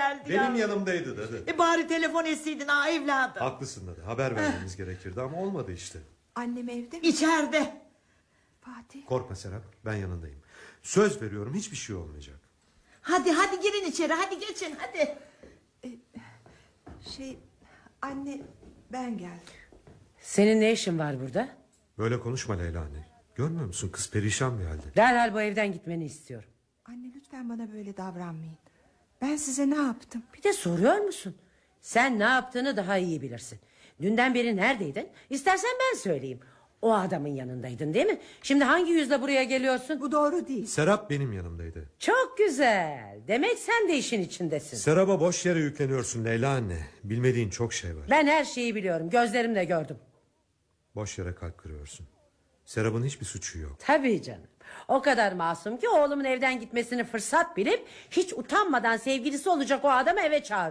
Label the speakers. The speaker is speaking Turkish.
Speaker 1: geldi
Speaker 2: Benim
Speaker 1: ya.
Speaker 2: yanımdaydı dadı.
Speaker 1: Bari telefon etseydin ha evladım.
Speaker 2: Haklısın dadı, haber vermemiz gerekirdi ama olmadı işte.
Speaker 3: Annem evde mi?
Speaker 1: İçeride.
Speaker 3: Fatih.
Speaker 2: Korkma Serap, ben yanındayım. Söz veriyorum, hiçbir şey olmayacak.
Speaker 1: Hadi girin içeri, hadi geçin hadi.
Speaker 3: Anne, ben geldim.
Speaker 4: Senin ne işin var burada?
Speaker 2: Böyle konuşma Leyla anne. Görmüyor musun, kız perişan bir halde.
Speaker 4: Derhal bu evden gitmeni istiyorum.
Speaker 3: Anne, lütfen bana böyle davranmayın. Ben size ne yaptım?
Speaker 4: Bir de soruyor musun? Sen ne yaptığını daha iyi bilirsin. Dünden beri neredeydin? İstersen ben söyleyeyim. O adamın yanındaydın değil mi? Şimdi hangi yüzle buraya geliyorsun?
Speaker 3: Bu doğru değil.
Speaker 2: Serap benim yanımdaydı.
Speaker 4: Çok güzel. Demek sen de işin içindesin.
Speaker 2: Serap'a boş yere yükleniyorsun Leyla anne. Bilmediğin çok şey var.
Speaker 4: Ben her şeyi biliyorum. Gözlerimle gördüm.
Speaker 2: Boş yere kalp kırıyorsun. Serap'ın hiçbir suçu yok.
Speaker 4: Tabii canım. O kadar masum ki oğlumun evden gitmesini fırsat bilip hiç utanmadan sevgilisi olacak o adamı eve çağırıyor.